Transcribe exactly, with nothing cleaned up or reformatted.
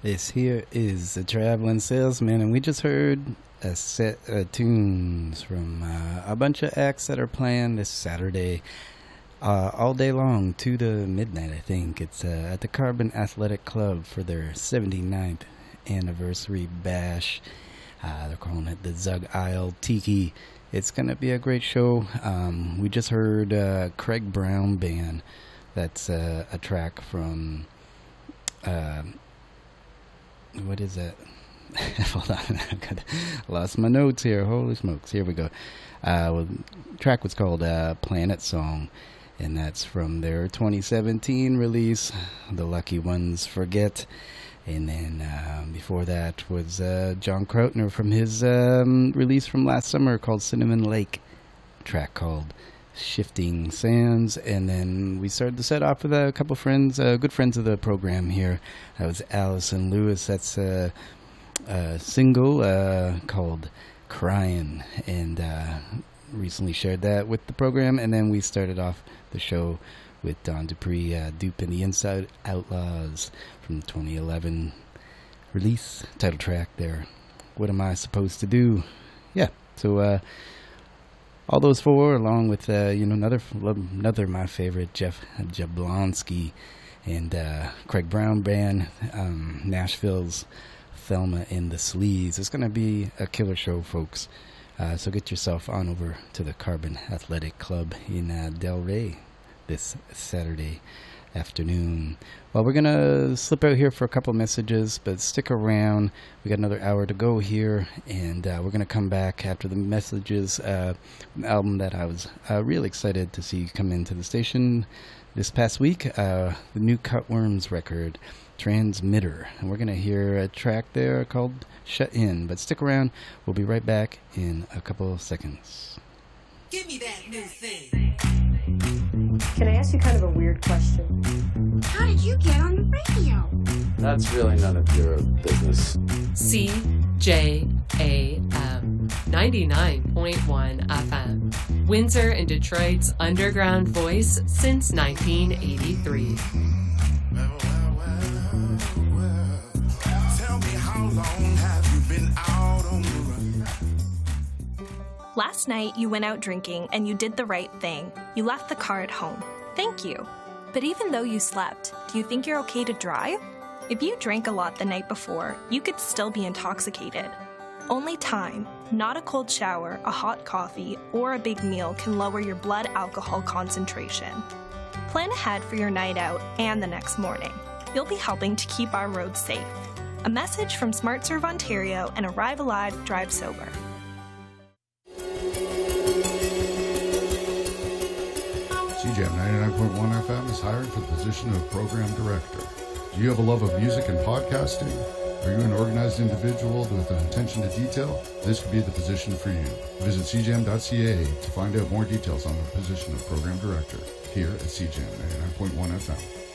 This here is the Traveling Salesman, and we just heard a set of tunes from uh, a bunch of acts that are playing this Saturday uh, all day long, two to midnight, I think. It's uh, at the Carbon Athletic Club for their seventy-ninth anniversary bash. Uh, they're calling it the Zug Isle Tiki. It's going to be a great show. Um, we just heard uh, Craig Brown Band. That's uh, a track from... Uh, what is that? Hold on, I got lost my notes here. Holy smokes! Here we go. Uh, well, the track was called uh, "Planet Song," and that's from their twenty seventeen release, "The Lucky Ones Forget." And then uh, before that was uh, John Krautner from his um, release from last summer called "Cinnamon Lake," a track called "Shifting Sands." And then we started the set off with a couple friends, uh, good friends of the program here. That was Allison Lewis. That's a, a single uh, called "Crying," and uh, recently shared that with the program. And then we started off the show with Don Dupree, uh, Dupe and the Inside Outlaws from the twenty eleven release, title track there. What Am I Supposed to Do? Yeah, so uh, all those four, along with uh, you know another another of my favorite, Jeff Jablonski and uh, Craig Brown Band, um, Nashville's Thelma and the Sleaze. It's going to be a killer show, folks. Uh, so get yourself on over to the Carbon Athletic Club in uh, Delray this Saturday afternoon. Well, we're going to slip out here for a couple messages, but stick around. We got another hour to go here, and uh, we're going to come back after the messages. Uh, an album that I was uh, really excited to see come into the station this past week, uh, the new Cutworms record, Transmitter. And we're going to hear a track there called Shut In. But stick around. We'll be right back in a couple of seconds. Give me that new thing. Can I ask you kind of a weird question? How did you get on the radio? That's really none of your business. C J A M ninety-nine point one F M. Windsor and Detroit's underground voice since nineteen eighty-three. Tell me, how long have you been out on the run? Last night, you went out drinking and you did the right thing. You left the car at home. Thank you. But even though you slept, do you think you're okay to drive? If you drank a lot the night before, you could still be intoxicated. Only time, not a cold shower, a hot coffee, or a big meal can lower your blood alcohol concentration. Plan ahead for your night out and the next morning. You'll be helping to keep our roads safe. A message from SmartServe Ontario and Arrive Alive, Drive Sober. C J M ninety-nine point one F M is hiring for the position of Program Director. Do you have a love of music and podcasting? Are you an organized individual with an attention to detail? This could be the position for you. Visit c j m dot c a to find out more details on the position of Program Director here at C J M ninety-nine point one F M.